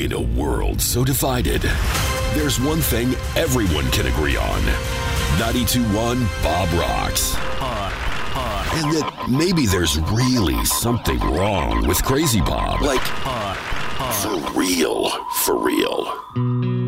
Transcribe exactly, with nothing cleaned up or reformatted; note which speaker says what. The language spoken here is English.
Speaker 1: In a world so divided, there's one thing everyone can agree on. ninety-two point one Bob Rocks. And that maybe there's really something wrong with Crazy Bob. Like, for real, for real.